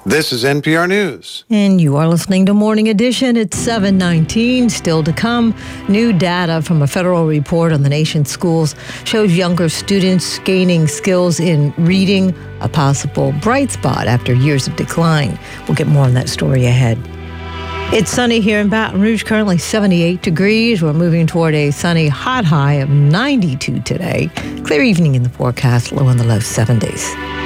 This is NPR News. And you are listening to Morning Edition. It's 7:19. Still to come, new data from a federal report on the nation's schools shows younger students gaining skills in reading, a possible bright spot after years of decline. We'll get more on that story ahead. It's sunny here in Baton Rouge, currently 78 degrees. We're moving toward a sunny hot high of 92 today. Clear evening in the forecast, low in the low 70s.